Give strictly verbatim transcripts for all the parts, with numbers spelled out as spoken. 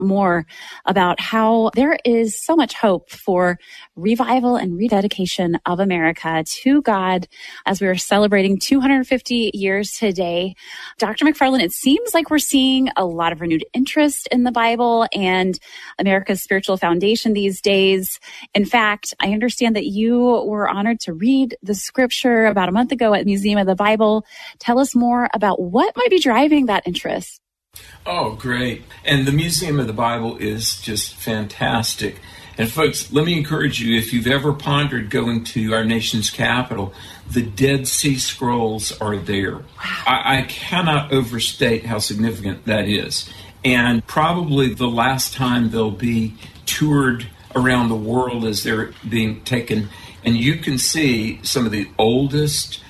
more about how there is so much hope for revival and rededication of America to God as we are celebrating two hundred fifty years today. Doctor McFarland, it seems like we're seeing a lot of renewed interest in the Bible and America's spiritual foundation these days. In fact, I understand that you were honored to read the scripture about a month ago at Museum of the Bible. Tell us more about what might be driving that interest. Oh, great. And the Museum of the Bible is just fantastic. And folks, let me encourage you, if you've ever pondered going to our nation's capital, the Dead Sea Scrolls are there. Wow. I, I cannot overstate how significant that is. And probably the last time they'll be toured around the world as they're being taken. And you can see some of the oldest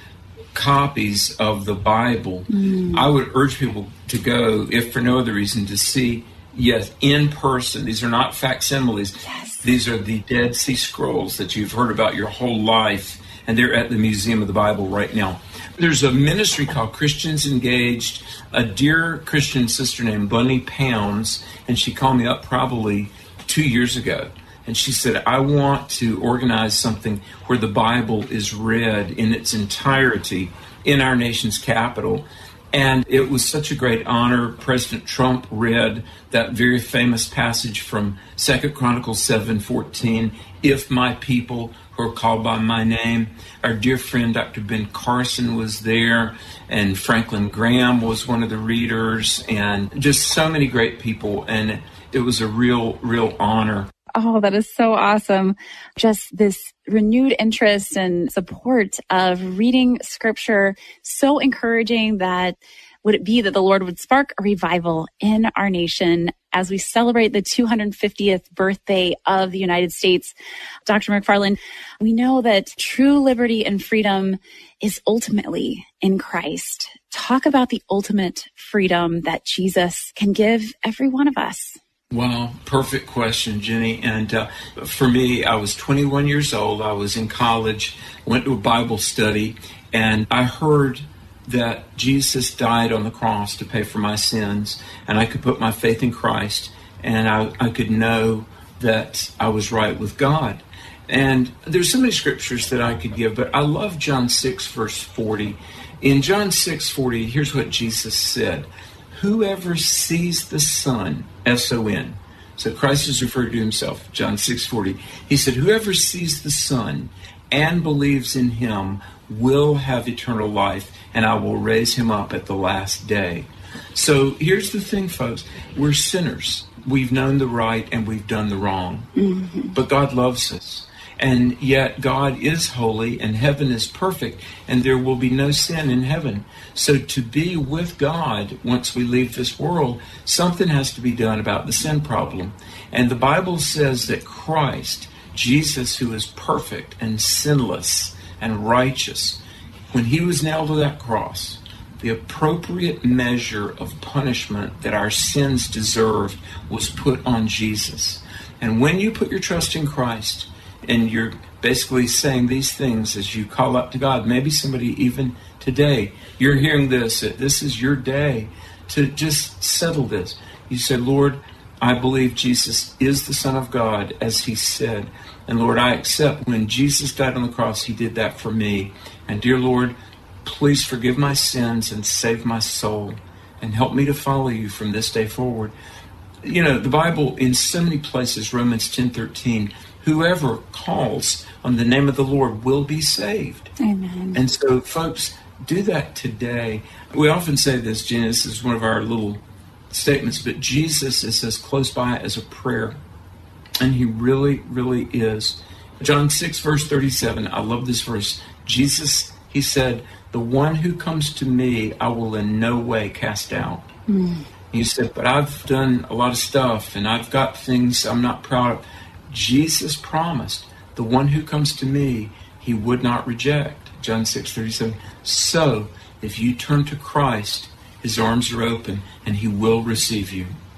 copies of the Bible. Mm. I would urge people to go, if for no other reason, to see, yes, in person. These are not facsimiles. Yes. These are the Dead Sea Scrolls that you've heard about your whole life, and they're at the Museum of the Bible right now. There's a ministry called Christians Engaged, a dear Christian sister named Bunny Pounds, and she called me up probably two years ago. And she said, I want to organize something where the Bible is read in its entirety in our nation's capital. And it was such a great honor. President Trump read that very famous passage from Second Chronicles seven fourteen, if my people who are called by my name. Our dear friend Doctor Ben Carson was there, and Franklin Graham was one of the readers, and just so many great people. And it was a real, real honor. Oh, that is so awesome. Just this renewed interest and support of reading scripture. So encouraging. That would it be that the Lord would spark a revival in our nation as we celebrate the two hundred fiftieth birthday of the United States. Doctor McFarland, we know that true liberty and freedom is ultimately in Christ. Talk about the ultimate freedom that Jesus can give every one of us. Wow, perfect question, Jenny. And uh, for me, I was twenty-one years old. I was in college, went to a Bible study, and I heard that Jesus died on the cross to pay for my sins, and I could put my faith in Christ, and I, I could know that I was right with God. And there's so many scriptures that I could give, but I love John six, verse forty. In John six forty, here's what Jesus said. Whoever sees the Son, S O N. So Christ is referred to himself, John six forty. He said, whoever sees the Son and believes in him will have eternal life, and I will raise him up at the last day. So here's the thing, folks. We're sinners. We've known the right and we've done the wrong. Mm-hmm. But God loves us. And yet God is holy and heaven is perfect, and there will be no sin in heaven. So to be with God once we leave this world, something has to be done about the sin problem. And the Bible says that Christ, Jesus, who is perfect and sinless and righteous, when he was nailed to that cross, the appropriate measure of punishment that our sins deserved was put on Jesus. And when you put your trust in Christ, and you're basically saying these things as you call up to God, maybe somebody even today, you're hearing this, that this is your day to just settle this. You say, Lord, I believe Jesus is the Son of God, as he said. And Lord, I accept when Jesus died on the cross, he did that for me. And dear Lord, please forgive my sins and save my soul and help me to follow you from this day forward. You know, the Bible in so many places, Romans ten thirteen, whoever calls on the name of the Lord will be saved. Amen. And so, folks, do that today. We often say this, Jen, this is one of our little statements, but Jesus is as close by as a prayer. And he really, really is. John six, verse thirty-seven, I love this verse. Jesus, he said, the one who comes to me, I will in no way cast out. Mm. He said, but I've done a lot of stuff, and I've got things I'm not proud of. Jesus promised, the one who comes to me, he would not reject. John six thirty-seven. So, if you turn to Christ, his arms are open, and he will receive you.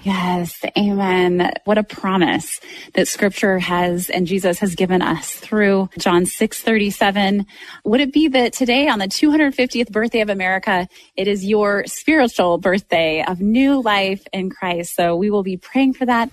Yes, amen. What a promise that Scripture has and Jesus has given us through John six thirty-seven. Would it be that today, on the two hundred fiftieth birthday of America, it is your spiritual birthday of new life in Christ? So we will be praying for that